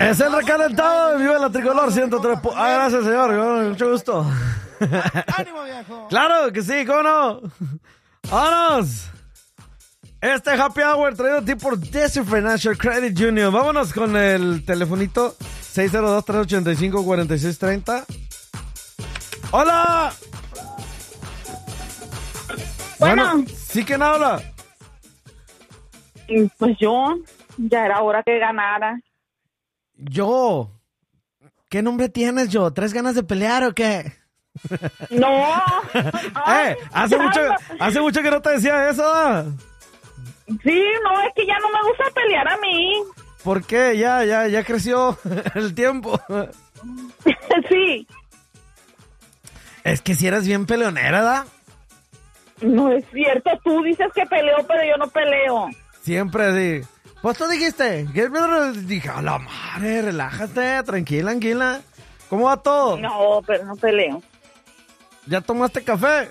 Es el recalentado, vive la tricolor 103. Gracias, señor. Mucho gusto. ¡Ánimo, viejo! Claro que sí, ¿cómo no? ¡Vámonos! Este Happy Hour traído a ti por Desert Financial Credit Union. Vámonos con el telefonito 602-385-4630. ¡Hola! Bueno. ¿Sí quién habla? Pues yo, ya era hora que ganara. Yo. ¿Qué nombre tienes, yo? ¿Traes ganas de pelear o qué? No. Ay, hace mucho que no te decía eso. Sí, no, es que ya no me gusta pelear a mí. ¿Por qué? Ya creció el tiempo. Sí. Es que si eres bien peleonera, ¿verdad? No es cierto, tú dices que peleo, pero yo no peleo. Siempre sí. Pues tú dijiste, dije, a la madre, relájate, tranquila. ¿Cómo va todo? No, pero no peleo. ¿Ya tomaste café?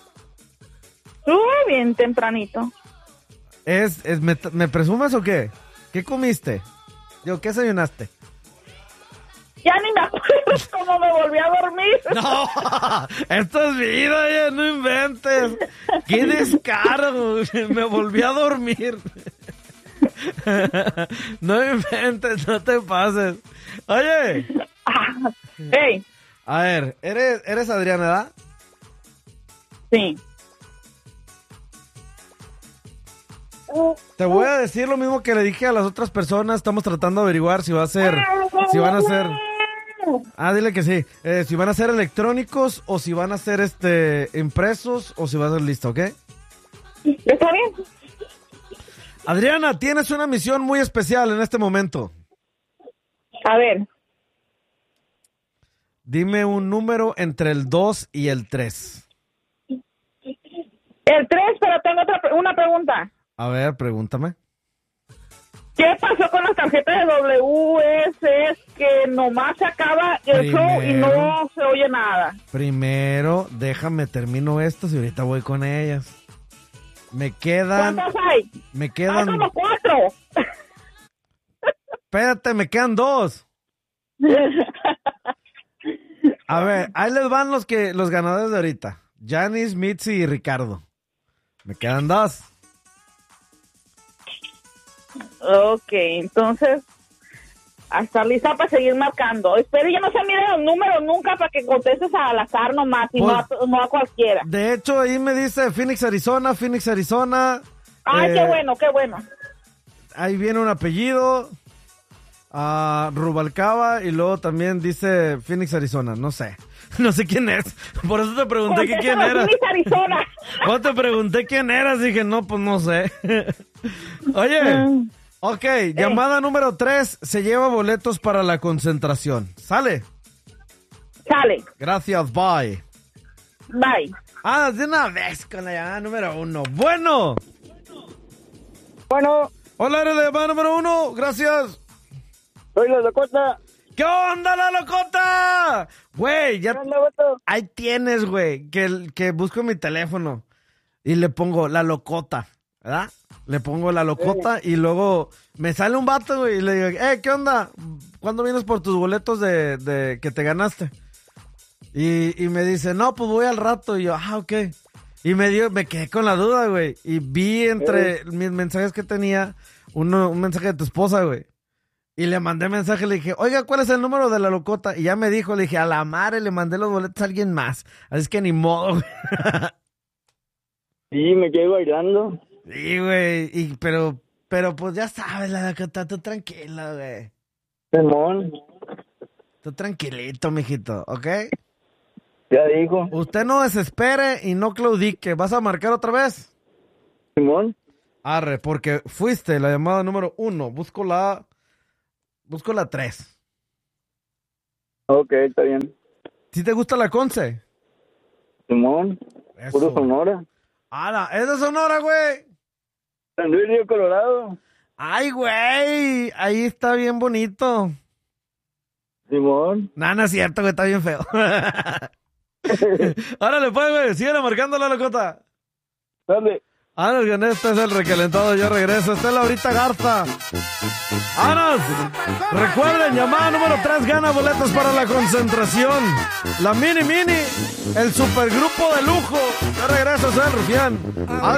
Bien tempranito. ¿Me presumes o qué? ¿Qué comiste? ¿Qué desayunaste? Ya ni me acuerdo cómo me volví a dormir. No, esto es vida, ya no inventes. Qué descaro, me volví a dormir. No inventes, no te pases. Oye. Hey. A ver, ¿eres Adriana, verdad? Sí. Te voy a decir lo mismo que le dije a las otras personas. Estamos tratando de averiguar si van a ser, dile que sí. Si van a ser electrónicos o si van a ser impresos o si va a ser listo, ¿ok? ¿Está bien? Adriana, tienes una misión muy especial en este momento. A ver. Dime un número entre el 2 y el 3. El 3, pero tengo una pregunta. A ver, pregúntame. ¿Qué pasó con las tarjetas de WS que nomás se acaba el show y no se oye nada? Primero, déjame termino esto y ahorita voy con ellas. Me quedan... ¿Cuántas hay? Me quedan... como 4. Espérate, me quedan 2. A ver, ahí les van los ganadores de ahorita. Janice, Mitzi y Ricardo. Me quedan 2. Ok, entonces, a estar lista para seguir marcando. Espero ya no se miren los números nunca para que contestes al azar nomás y no a cualquiera. De hecho, ahí me dice Phoenix, Arizona. Ay, qué bueno. Ahí viene un apellido, Rubalcaba, y luego también dice Phoenix, Arizona. No sé quién es. Por eso te pregunté que quién era. Phoenix, Arizona. Cuando te pregunté quién eras, dije, no, pues no sé. Oye, ok, llamada número 3, se lleva boletos para la concentración. ¿Sale? Sale. Gracias, bye. Bye. De una vez con la llamada número 1. Bueno. Hola, eres la llamada número 1, gracias. Soy la Locota. ¿Qué onda, la Locota? Güey, ya... Ahí tienes, güey, que busco mi teléfono y le pongo la Locota, ¿verdad? Le pongo la Locota y luego me sale un vato, güey, y le digo, ¿qué onda? ¿Cuándo vienes por tus boletos de que te ganaste? Y me dice, no, pues voy al rato. Y yo, ok. Y me quedé con la duda, güey. Y vi entre mis mensajes que tenía un mensaje de tu esposa, güey. Y le mandé mensaje, le dije, oiga, ¿cuál es el número de la Locota? Y ya me dijo, le dije, a la madre, le mandé los boletos a alguien más. Así es que ni modo, güey. Sí, me quedé bailando. Sí, güey, pero pues ya sabes, la Locota, tú tranquila, güey. Simón. Tú tranquilito, mijito, ¿ok? Ya dijo. Usted no desespere y no claudique. ¿Vas a marcar otra vez? Simón. Arre, porque fuiste la llamada número 1. Busco la 3. Ok, está bien. ¿Sí te gusta la Conce? Simón. Eso. Puro Sonora. ¿Es de Sonora, güey? San Luis Río Colorado. Ay, güey, ahí está bien bonito. Simón. No es cierto, güey, está bien feo. Árale, pues, güey, síguele marcando la Locota. Dale. Vámonos con este es el recalentado, yo regreso. Esta es Laurita Garza. ¡Vámonos! Recuerden, llamada número 3 gana boletos para la concentración. La mini, el supergrupo de lujo. Yo regreso, soy el Rufián.